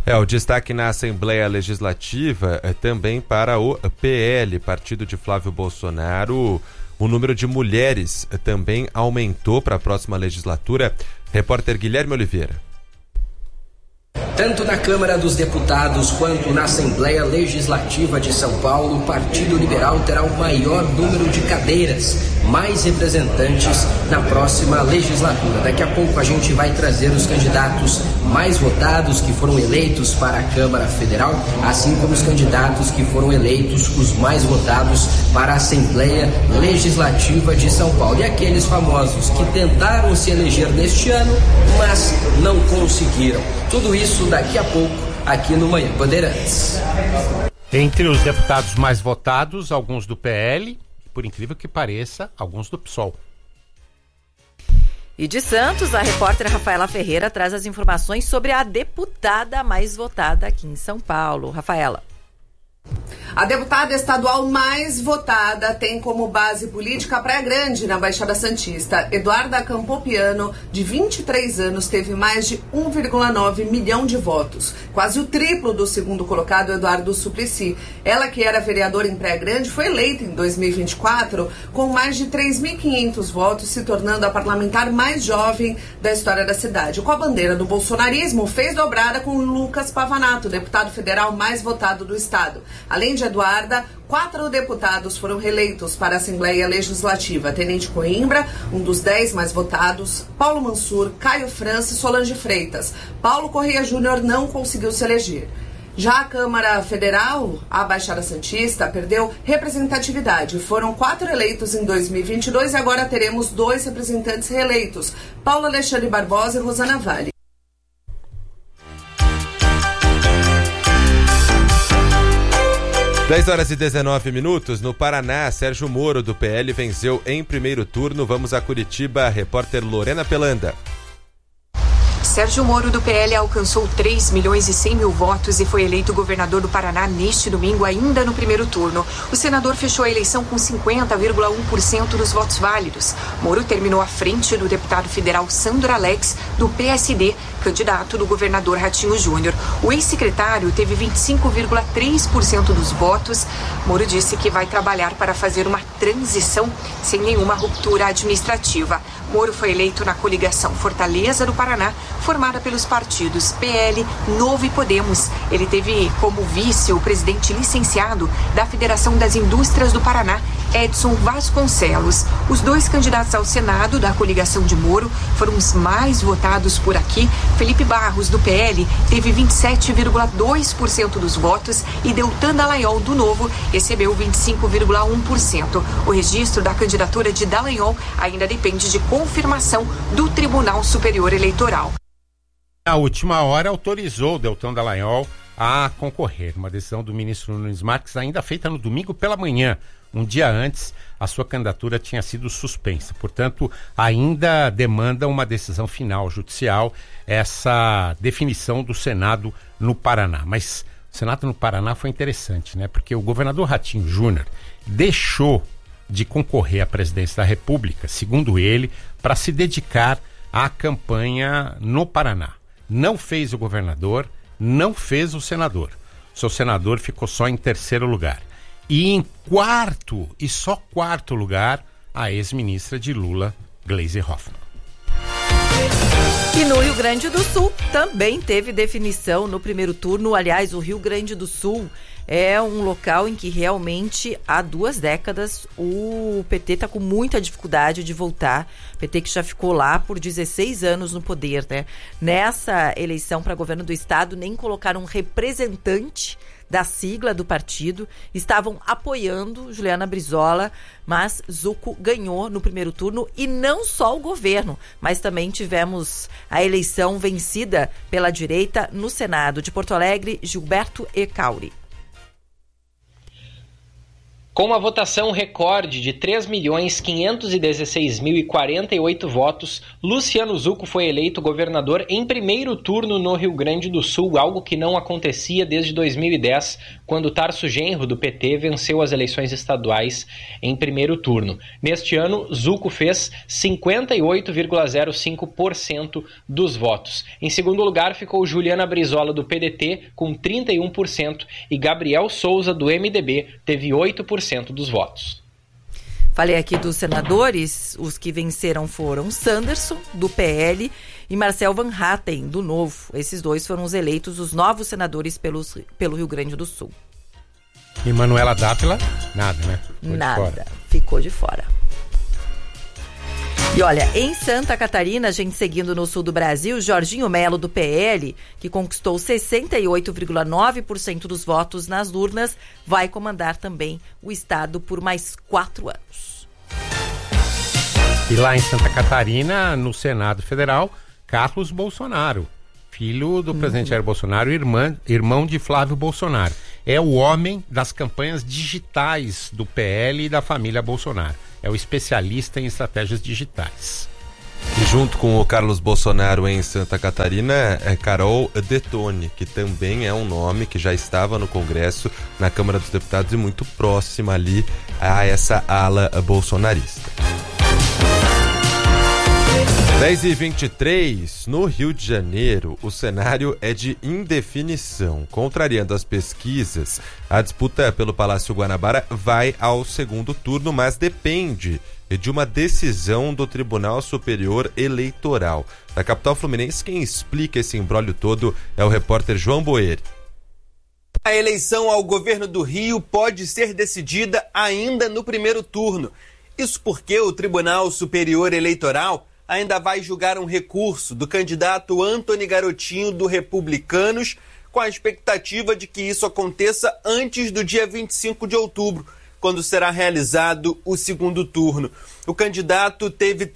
O destaque na Assembleia Legislativa é também para o PL, partido de Flávio Bolsonaro. O número de mulheres também aumentou para a próxima legislatura. Repórter Guilherme Oliveira. Tanto na Câmara dos Deputados quanto na Assembleia Legislativa de São Paulo, o Partido Liberal terá o maior número de cadeiras, mais representantes na próxima legislatura. Daqui a pouco a gente vai trazer os candidatos mais votados que foram eleitos para a Câmara Federal, assim como os candidatos que foram eleitos os mais votados para a Assembleia Legislativa de São Paulo. E aqueles famosos que tentaram se eleger neste ano, mas não conseguiram. Tudo isso daqui a pouco aqui no Manhã Bandeirantes. Entre os deputados mais votados, alguns do PL, por incrível que pareça, alguns do PSOL. E de Santos, a repórter Rafaela Ferreira traz as informações sobre a deputada mais votada aqui em São Paulo. Rafaela. A deputada estadual mais votada tem como base política a Praia Grande, na Baixada Santista. Eduarda Campopiano, de 23 anos, teve mais de 1,9 milhão de votos. Quase o triplo do segundo colocado, Eduardo Suplicy. Ela, que era vereadora em Praia Grande, foi eleita em 2024 com mais de 3.500 votos, se tornando a parlamentar mais jovem da história da cidade. Com a bandeira do bolsonarismo, fez dobrada com Lucas Pavanato, deputado federal mais votado do estado. Além de Eduarda, 4 deputados foram reeleitos para a Assembleia Legislativa. Tenente Coimbra, um dos 10 mais votados, Paulo Mansur, Caio França e Solange Freitas. Paulo Correia Júnior não conseguiu se eleger. Já a Câmara Federal, a Baixada Santista, perdeu representatividade. Foram 4 eleitos em 2022 e agora teremos 2 representantes reeleitos, Paulo Alexandre Barbosa e Rosana Vale. 10h19, no Paraná, Sérgio Moro, do PL, venceu em primeiro turno. Vamos a Curitiba, repórter Lorena Pelanda. Sérgio Moro, do PL, alcançou 3.100.000 votos e foi eleito governador do Paraná neste domingo, ainda no primeiro turno. O senador fechou a eleição com 50,1% dos votos válidos. Moro terminou à frente do deputado federal Sandro Alex, do PSD, candidato do governador Ratinho Júnior. O ex-secretário teve 25,3% dos votos. Moro disse que vai trabalhar para fazer uma transição sem nenhuma ruptura administrativa. Moro foi eleito na coligação Fortaleza do Paraná, formada pelos partidos PL, Novo e Podemos. Ele teve como vice o presidente licenciado da Federação das Indústrias do Paraná, Edson Vasconcelos. Os 2 candidatos ao Senado da coligação de Moro foram os mais votados por aqui. Felipe Barros, do PL, teve 27,2% dos votos e Deltan Dallagnol, do Novo, recebeu 25,1%. O registro da candidatura de Dallagnol ainda depende de confirmação do Tribunal Superior Eleitoral. Na última hora, autorizou Deltan Dallagnol a concorrer. Uma decisão do ministro Nunes Marques, ainda feita no domingo pela manhã. Um dia antes, a sua candidatura tinha sido suspensa. Portanto, ainda demanda uma decisão final judicial, essa definição do Senado no Paraná. Mas o Senado no Paraná foi interessante, né? Porque o governador Ratinho Júnior deixou de concorrer à presidência da República, segundo ele, para se dedicar à campanha no Paraná. Não fez o governador, não fez o senador. O seu senador ficou só em terceiro lugar. E em quarto, e só quarto lugar, a ex-ministra de Lula, Gleisi Hoffmann. E no Rio Grande do Sul também teve definição no primeiro turno. Aliás, o Rio Grande do Sul é um local em que realmente há 2 décadas o PT está com muita dificuldade de voltar. PT que já ficou lá por 16 anos no poder, né? Nessa eleição para governo do estado, nem colocaram um representante da sigla do partido, estavam apoiando Juliana Brizola, mas Zucco ganhou no primeiro turno, e não só o governo, mas também tivemos a eleição vencida pela direita no Senado. De Porto Alegre, Gilberto Ecauri. Com uma votação recorde de 3.516.048 votos, Luciano Zucco foi eleito governador em primeiro turno no Rio Grande do Sul, algo que não acontecia desde 2010, quando Tarso Genro, do PT, venceu as eleições estaduais em primeiro turno. Neste ano, Zucco fez 58,05% dos votos. Em segundo lugar ficou Juliana Brizola, do PDT, com 31%, e Gabriel Souza, do MDB, teve 8% dos votos. Falei aqui dos senadores, os que venceram foram Sanderson, do PL, e Marcel Van Hatten, do Novo. Esses dois foram os eleitos os novos senadores pelo Rio Grande do Sul. E Manuela Dávila, nada, né? Ficou de fora. E olha, em Santa Catarina, a gente seguindo no sul do Brasil, Jorginho Melo, do PL, que conquistou 68,9% dos votos nas urnas, vai comandar também o estado por mais 4 anos. E lá em Santa Catarina, no Senado Federal, Carlos Bolsonaro, filho do presidente Jair Bolsonaro, irmão de Flávio Bolsonaro. É o homem das campanhas digitais do PL e da família Bolsonaro. É o especialista em estratégias digitais. E junto com o Carlos Bolsonaro em Santa Catarina é Carol Detone, que também é um nome que já estava no Congresso, na Câmara dos Deputados e muito próxima ali a essa ala bolsonarista. 10h23, no Rio de Janeiro, o cenário é de indefinição. Contrariando as pesquisas, a disputa pelo Palácio Guanabara vai ao segundo turno, mas depende de uma decisão do Tribunal Superior Eleitoral. Da capital fluminense, quem explica esse imbróglio todo é o repórter João Boeri. A eleição ao governo do Rio pode ser decidida ainda no primeiro turno. Isso porque o Tribunal Superior Eleitoral ainda vai julgar um recurso do candidato Antony Garotinho, do Republicanos, com a expectativa de que isso aconteça antes do dia 25 de outubro, quando será realizado o segundo turno. O candidato teve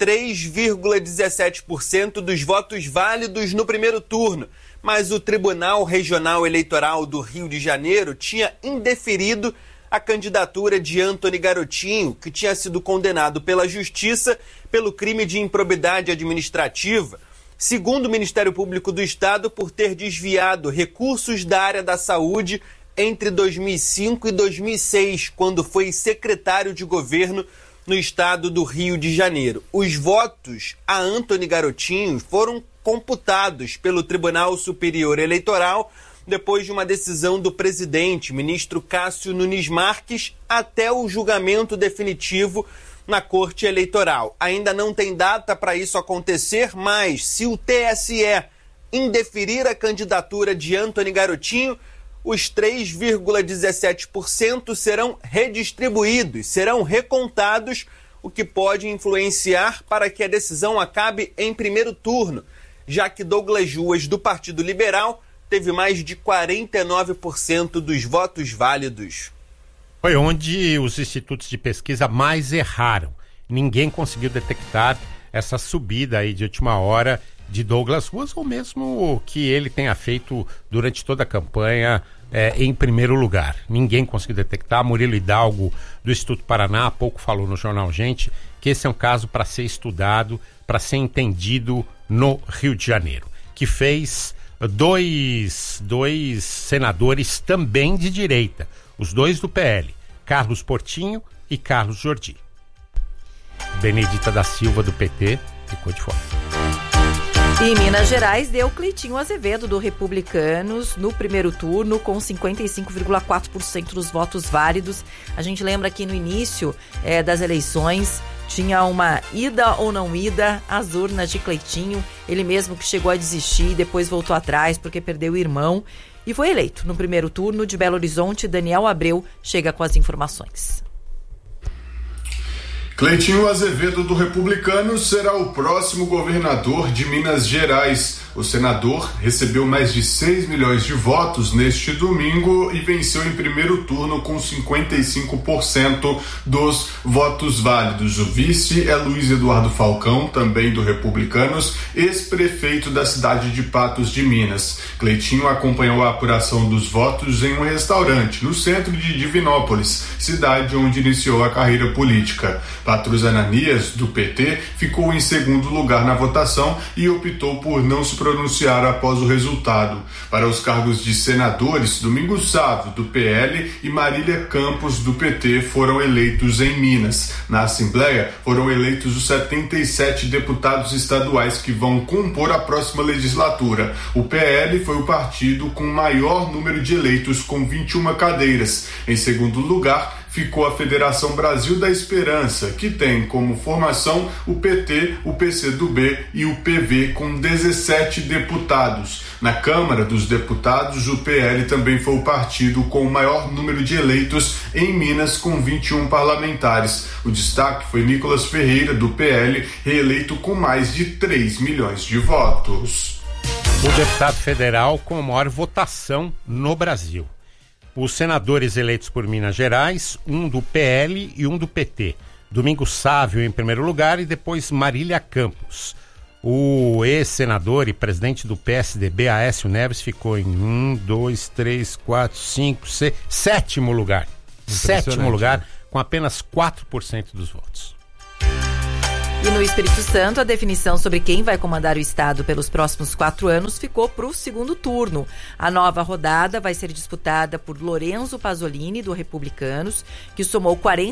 3,17% dos votos válidos no primeiro turno, mas o Tribunal Regional Eleitoral do Rio de Janeiro tinha indeferido a candidatura de Antony Garotinho, que tinha sido condenado pela Justiça pelo crime de improbidade administrativa, segundo o Ministério Público do Estado, por ter desviado recursos da área da saúde entre 2005 e 2006, quando foi secretário de governo no estado do Rio de Janeiro. Os votos a Antony Garotinho foram computados pelo Tribunal Superior Eleitoral depois de uma decisão do presidente, ministro Cássio Nunes Marques, até o julgamento definitivo na Corte Eleitoral. Ainda não tem data para isso acontecer, mas se o TSE indeferir a candidatura de Antony Garotinho, os 3,17% serão redistribuídos, serão recontados, o que pode influenciar para que a decisão acabe em primeiro turno, já que Douglas Juas, do Partido Liberal, teve mais de 49% dos votos válidos. Foi onde os institutos de pesquisa mais erraram. Ninguém conseguiu detectar essa subida aí de última hora de Douglas Ruas, ou mesmo que ele tenha feito durante toda a campanha em primeiro lugar. Ninguém conseguiu detectar. Murilo Hidalgo, do Instituto Paraná, há pouco falou no Jornal Gente que esse é um caso para ser estudado, para ser entendido no Rio de Janeiro, que fez dois senadores também de direita, os dois do PL, Carlos Portinho e Carlos Jordi. Benedita da Silva, do PT, ficou de fora. E Minas Gerais deu Cleitinho Azevedo, do Republicanos, no primeiro turno, com 55,4% dos votos válidos. A gente lembra que no início das eleições tinha uma ida ou não ida às urnas de Cleitinho, ele mesmo que chegou a desistir e depois voltou atrás porque perdeu o irmão e foi eleito. No primeiro turno de Belo Horizonte, Daniel Abreu chega com as informações. Cleitinho Azevedo, do Republicanos, será o próximo governador de Minas Gerais. O senador recebeu mais de 6 milhões de votos neste domingo e venceu em primeiro turno com 55% dos votos válidos. O vice é Luiz Eduardo Falcão, também do Republicanos, ex-prefeito da cidade de Patos de Minas. Cleitinho acompanhou a apuração dos votos em um restaurante no centro de Divinópolis, cidade onde iniciou a carreira política. Patrus Ananias, do PT, ficou em segundo lugar na votação e optou por não se pronunciar após o resultado. Para os cargos de senadores, Domingos Sávio, do PL, e Marília Campos, do PT, foram eleitos em Minas. Na Assembleia, foram eleitos os 77 deputados estaduais que vão compor a próxima legislatura. O PL foi o partido com maior número de eleitos, com 21 cadeiras. Em segundo lugar, ficou a Federação Brasil da Esperança, que tem como formação o PT, o PCdoB e o PV, com 17 deputados. Na Câmara dos Deputados, o PL também foi o partido com o maior número de eleitos em Minas, com 21 parlamentares. O destaque foi Nicolas Ferreira, do PL, reeleito com mais de 3 milhões de votos. O deputado federal com a maior votação no Brasil. Os senadores eleitos por Minas Gerais, um do PL e um do PT. Domingos Sávio em primeiro lugar e depois Marília Campos. O ex-senador e presidente do PSDB, Aécio Neves, ficou em 7º lugar. Sétimo lugar, com apenas 4% dos votos. E no Espírito Santo, a definição sobre quem vai comandar o estado pelos próximos 4 anos ficou para o segundo turno. A nova rodada vai ser disputada por Lorenzo Pasolini, do Republicanos, que somou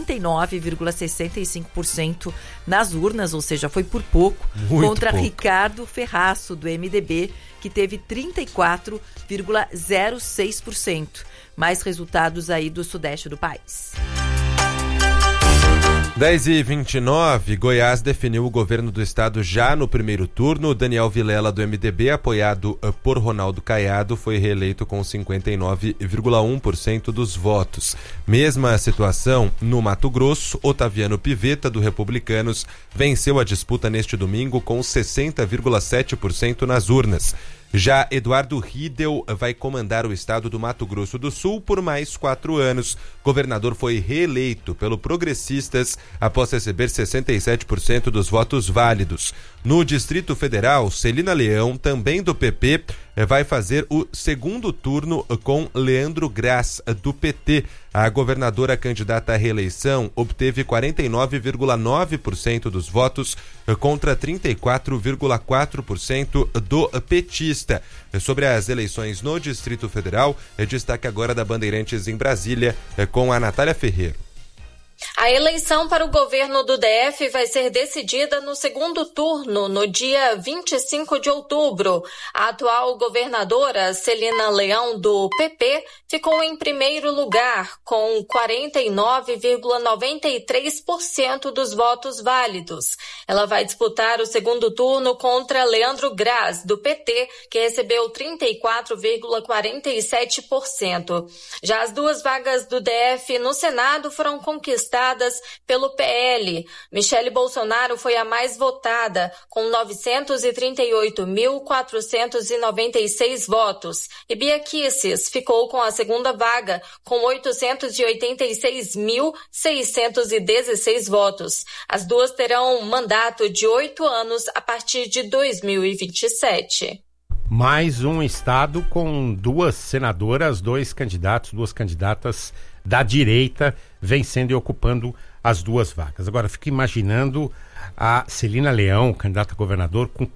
49,65% nas urnas, ou seja, foi por pouco, contra Ricardo Ferraço, do MDB, que teve 34,06%. Mais resultados aí do sudeste do país. 10h29, Goiás definiu o governo do estado já no primeiro turno. Daniel Vilela, do MDB, apoiado por Ronaldo Caiado, foi reeleito com 59,1% dos votos. Mesma situação no Mato Grosso. Otaviano Pivetta, do Republicanos, venceu a disputa neste domingo com 60,7% nas urnas. Já Eduardo Riedel vai comandar o estado do Mato Grosso do Sul por mais 4 anos. Governador foi reeleito pelo Progressistas após receber 67% dos votos válidos. No Distrito Federal, Celina Leão, também do PP, vai fazer o segundo turno com Leandro Graz, do PT. A governadora candidata à reeleição obteve 49,9% dos votos contra 34,4% do petista. Sobre as eleições no Distrito Federal, destaque agora da Bandeirantes em Brasília, com a Natália Ferreira. A eleição para o governo do DF vai ser decidida no segundo turno, no dia 25 de outubro. A atual governadora, Celina Leão, do PP, ficou em primeiro lugar, com 49,93% dos votos válidos. Ela vai disputar o segundo turno contra Leandro Graz, do PT, que recebeu 34,47%. Já as 2 vagas do DF no Senado foram conquistadas pelo PL. Michele Bolsonaro foi a mais votada, com 938.496 votos. E Bia Kicis ficou com a segunda vaga, com 886.616 votos. As duas terão um mandato de 8 anos a partir de 2027. Mais um estado com 2 senadoras, 2 candidatos, 2 candidatas da direita vencendo e ocupando as 2 vagas. Agora, fico imaginando a Celina Leão, candidata a governador, com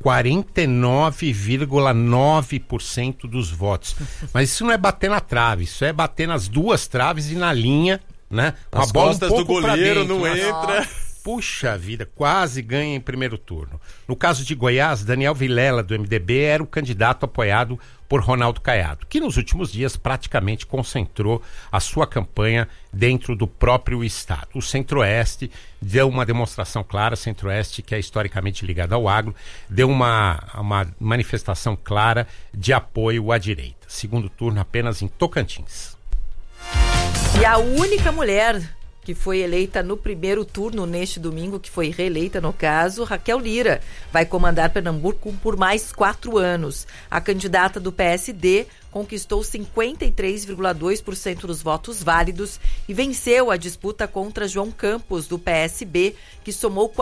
49,9% dos votos. Mas isso não é bater na trave, isso é bater nas 2 traves e na linha, né? Com as a bola costas um pouco do goleiro dentro, não entra. Puxa vida, quase ganha em primeiro turno. No caso de Goiás, Daniel Vilela, do MDB, era o candidato apoiado por Ronaldo Caiado, que nos últimos dias praticamente concentrou a sua campanha dentro do próprio estado. O Centro-Oeste deu uma demonstração clara, Centro-Oeste, que é historicamente ligado ao agro, deu uma manifestação clara de apoio à direita. Segundo turno apenas em Tocantins. E a única mulher que foi eleita no primeiro turno neste domingo, que foi reeleita no caso, Raquel Lira, vai comandar Pernambuco por mais 4 anos. A candidata do PSD conquistou 53,2% dos votos válidos e venceu a disputa contra João Campos, do PSB, que somou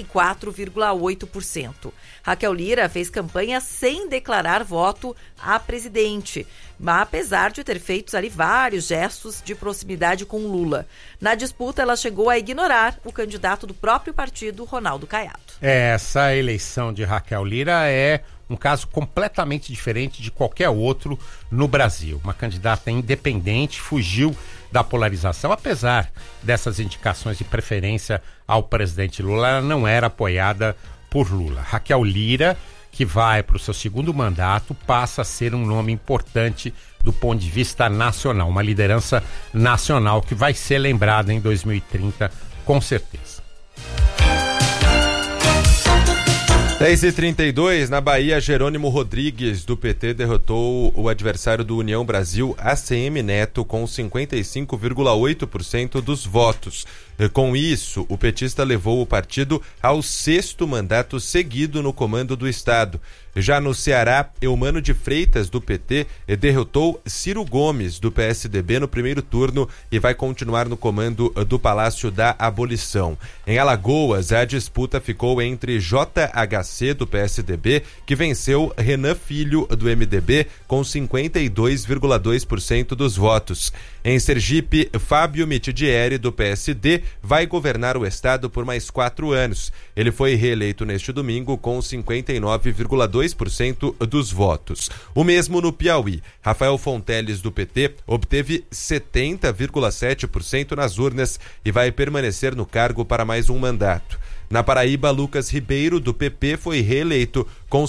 44,8%. Raquel Lira fez campanha sem declarar voto a presidente, mas apesar de ter feito ali vários gestos de proximidade com Lula. Na disputa, ela chegou a ignorar o candidato do próprio partido, Ronaldo Caiado. Essa eleição de Raquel Lira é um caso completamente diferente de qualquer outro no Brasil. Uma candidata independente, fugiu da polarização, apesar dessas indicações de preferência ao presidente Lula, ela não era apoiada por Lula. Raquel Lira, que vai para o seu segundo mandato, passa a ser um nome importante do ponto de vista nacional, uma liderança nacional que vai ser lembrada em 2030, com certeza. 10h32, na Bahia, Jerônimo Rodrigues, do PT, derrotou o adversário do União Brasil, ACM Neto, com 55,8% dos votos. Com isso, o petista levou o partido ao 6º mandato seguido no comando do estado. Já no Ceará, Eumano de Freitas, do PT, derrotou Ciro Gomes, do PSDB, no primeiro turno e vai continuar no comando do Palácio da Abolição. Em Alagoas, a disputa ficou entre JHC, do PSDB, que venceu Renan Filho, do MDB, com 52,2% dos votos. Em Sergipe, Fábio Mitidieri, do PSD, vai governar o estado por mais 4 anos. Ele foi reeleito neste domingo com 59,2% dos votos. O mesmo no Piauí. Rafael Fonteles, do PT, obteve 70,7% nas urnas e vai permanecer no cargo para mais um mandato. Na Paraíba, Lucas Ribeiro, do PP, foi reeleito com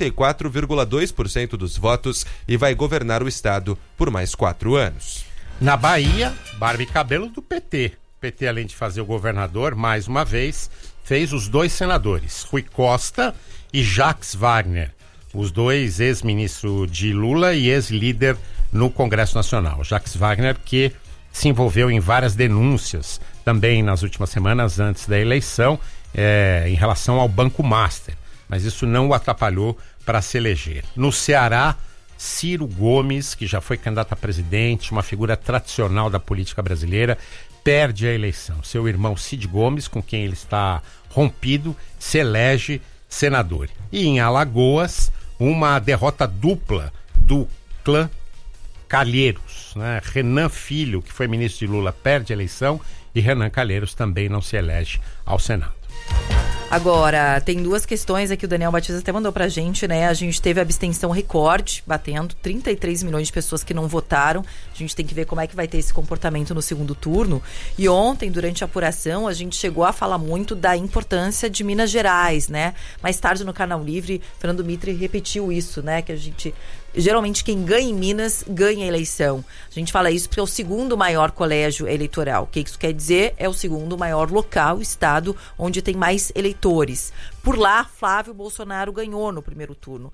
64,2% dos votos e vai governar o estado por mais 4 anos. Na Bahia, Barbie Cabelo, do PT. O PT, além de fazer o governador, mais uma vez, fez os 2 senadores, Rui Costa e Jacques Wagner, os 2 ex-ministros de Lula e ex-líder no Congresso Nacional. Jacques Wagner, que se envolveu em várias denúncias também nas últimas semanas antes da eleição, em relação ao Banco Master, mas isso não o atrapalhou para se eleger. No Ceará, Ciro Gomes, que já foi candidato a presidente, uma figura tradicional da política brasileira, perde a eleição. Seu irmão Cid Gomes, com quem ele está rompido, se elege senador. E em Alagoas, uma derrota dupla do clã Calheiros, né? Renan Filho, que foi ministro de Lula, perde a eleição e Renan Calheiros também não se elege ao Senado. Agora, tem 2 questões aqui, o Daniel Batista até mandou pra gente, né? A gente teve a abstenção recorde, batendo 33 milhões de pessoas que não votaram. A gente tem que ver como é que vai ter esse comportamento no segundo turno. E ontem, durante a apuração, a gente chegou a falar muito da importância de Minas Gerais, né? Mais tarde no Canal Livre, Fernando Mitre repetiu isso, né? Que a gente... Geralmente quem ganha em Minas ganha a eleição. A gente fala isso porque é o 2º maior colégio eleitoral. O que isso quer dizer? É o 2º maior local, estado, onde tem mais eleitores. Por lá, Flávio Bolsonaro ganhou no primeiro turno,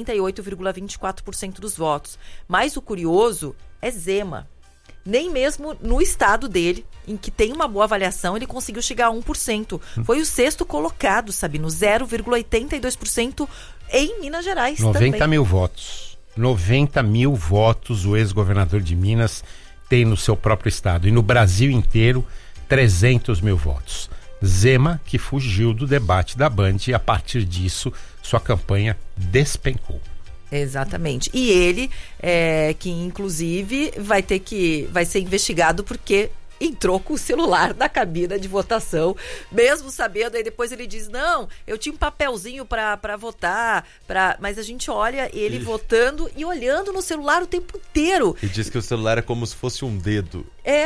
48,24% dos votos. Mas o curioso é Zema. Nem mesmo no estado dele, em que tem uma boa avaliação, ele conseguiu chegar a 1%. Foi o 6º colocado, Sabino, 0,82% em Minas Gerais 90 também. mil votos. 90 mil votos o ex-governador de Minas tem no seu próprio estado. E no Brasil inteiro, 300 mil votos. Zema, que fugiu do debate da Band e a partir disso, sua campanha despencou. Exatamente. E ele, que inclusive vai ser investigado porque entrou com o celular na cabina de votação, mesmo sabendo, aí depois ele diz, não, eu tinha um papelzinho para votar, mas a gente olha ele votando e olhando no celular o tempo inteiro. E diz que o celular é como se fosse um dedo.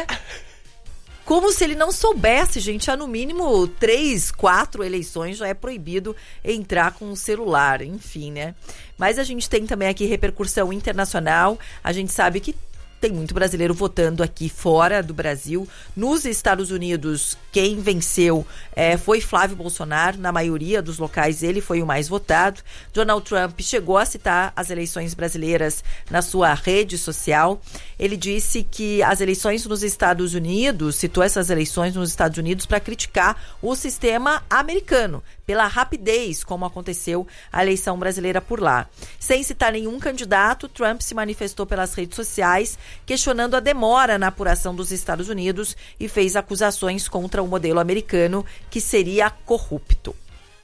Como se ele não soubesse, gente, há no mínimo 3, 4 eleições já é proibido entrar com o celular, enfim, né? Mas a gente tem também aqui repercussão internacional, a gente sabe que tem muito brasileiro votando aqui fora do Brasil. Nos Estados Unidos, quem venceu foi Flávio Bolsonaro. Na maioria dos locais, ele foi o mais votado. Donald Trump chegou a citar as eleições brasileiras na sua rede social. Ele disse que as eleições nos Estados Unidos, citou essas eleições nos Estados Unidos para criticar o sistema americano, pela rapidez como aconteceu a eleição brasileira por lá. Sem citar nenhum candidato, Trump se manifestou pelas redes sociais, questionando a demora na apuração dos Estados Unidos e fez acusações contra o modelo americano, que seria corrupto.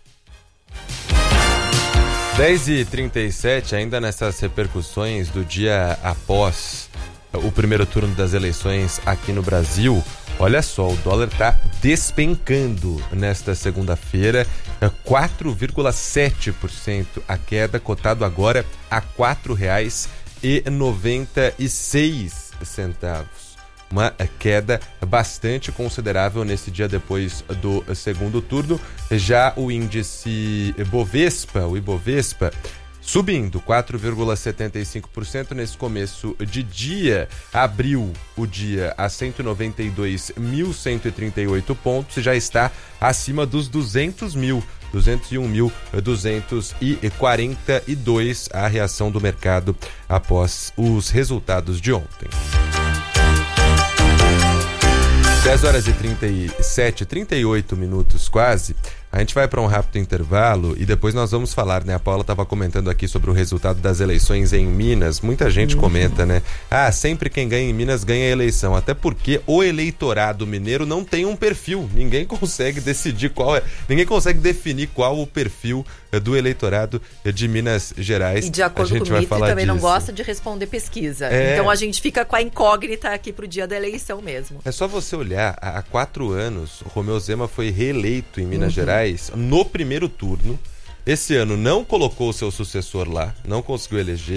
10h37, ainda nessas repercussões do dia após o primeiro turno das eleições aqui no Brasil. Olha só, o dólar está despencando nesta segunda-feira, 4,7% a queda, cotado agora a R$ 4,96. Uma queda bastante considerável nesse dia depois do segundo turno. Já o índice Bovespa, o Ibovespa, subindo 4,75% nesse começo de dia. Abriu o dia a 192.138 pontos e já está acima dos 201.242 a reação do mercado após os resultados de ontem. 10h37, 38 minutos quase. A gente vai para um rápido intervalo e depois nós vamos falar, né? A Paula estava comentando aqui sobre o resultado das eleições em Minas. Muita gente comenta, né? Ah, sempre quem ganha em Minas ganha a eleição. Até porque o eleitorado mineiro não tem um perfil. Ninguém consegue decidir ninguém consegue definir qual o perfil do eleitorado de Minas Gerais. E de acordo com o Mitre, também não gosta de responder pesquisa. Então a gente fica com a incógnita aqui pro dia da eleição mesmo. É só você olhar, há 4 anos, o Romeu Zema foi reeleito em Minas Gerais no primeiro turno. Esse ano não colocou o seu sucessor lá, não conseguiu eleger.